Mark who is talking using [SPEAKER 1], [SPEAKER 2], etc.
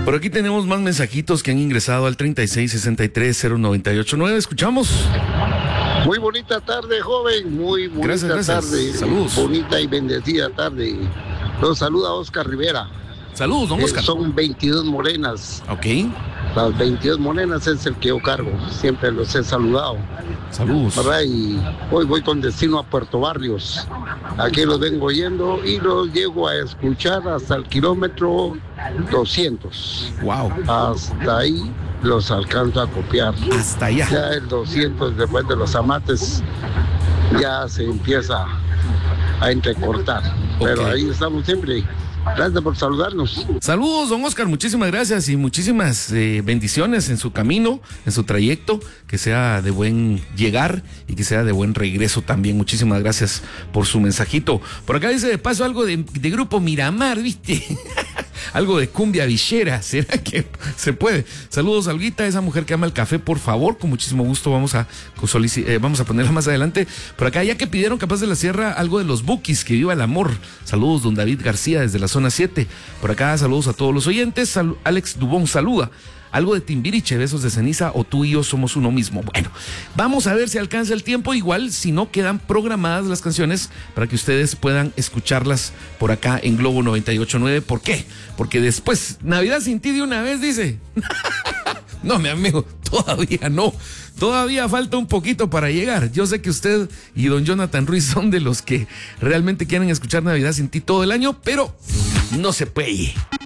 [SPEAKER 1] Por aquí tenemos más mensajitos que han ingresado al 36630989. Escuchamos.
[SPEAKER 2] Muy bonita tarde, joven. Muy bonita
[SPEAKER 1] Gracias.
[SPEAKER 2] tarde.
[SPEAKER 1] Saludos.
[SPEAKER 2] Bonita y bendecida tarde. Los saluda Oscar Rivera.
[SPEAKER 1] Saludos, don Oscar.
[SPEAKER 2] Son 22 morenas.
[SPEAKER 1] Ok.
[SPEAKER 2] Las 22 morenas es el que yo cargo. Siempre los he saludado.
[SPEAKER 1] Saludos.
[SPEAKER 2] ¿Verdad? Y hoy voy con destino a Puerto Barrios. Aquí los vengo yendo y los llego a escuchar hasta el kilómetro 200.
[SPEAKER 1] Wow.
[SPEAKER 2] Hasta ahí los alcanzo a copiar.
[SPEAKER 1] Hasta allá.
[SPEAKER 2] Ya el 200, después de los amates, ya se empieza a entrecortar. Pero ahí estamos siempre. Gracias por saludarnos.
[SPEAKER 1] Saludos, don Oscar, muchísimas gracias y muchísimas bendiciones en su camino, en su trayecto, que sea de buen llegar y que sea de buen regreso también. Muchísimas gracias por su mensajito. Por acá dice de paso algo de Grupo Miramar, ¿viste? Algo de cumbia villera, ¿será que se puede? Saludos, Alguita, esa mujer que ama el café, por favor, con muchísimo gusto vamos a ponerla más adelante. Por acá, ya que pidieron Capaz de la Sierra algo de los Bukis, que viva el amor. Saludos, don David García, desde la zona 7. Por acá, saludos a todos los oyentes. Alex Dubón saluda. Algo de Timbiriche, Besos de Ceniza, o Tú y Yo Somos Uno Mismo. Bueno, vamos a ver si alcanza el tiempo. Igual, si no, quedan programadas las canciones para que ustedes puedan escucharlas por acá en Globo 98.9. ¿Por qué? Porque después, Navidad sin ti de una vez, dice. No, mi amigo, todavía no. Todavía falta un poquito para llegar. Yo sé que usted y don Jonathan Ruiz son de los que realmente quieren escuchar Navidad sin ti todo el año, pero no se puede.